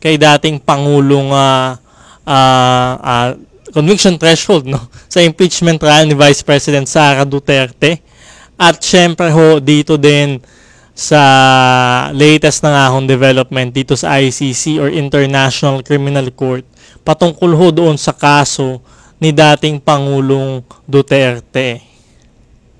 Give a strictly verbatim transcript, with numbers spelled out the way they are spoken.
kay dating Pangulong uh, uh, uh, conviction threshold, no, sa impeachment trial ni Vice President Sara Duterte. At syempre ho, dito din sa latest na nga hong development dito sa I C C or International Criminal Court patungkol ho doon sa kaso ni dating Pangulong Duterte.